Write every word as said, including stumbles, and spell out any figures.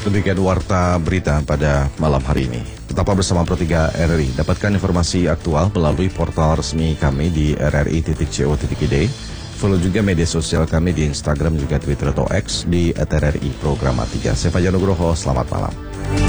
Demikian warta berita pada malam hari ini. Tetaplah bersama Pro tiga R R I. Dapatkan informasi aktual melalui portal resmi kami di r r i titik co titik i d. Follow juga media sosial kami di Instagram juga Twitter atau X di at r r i Programa tiga. Saya Fajar Nugroho, selamat malam.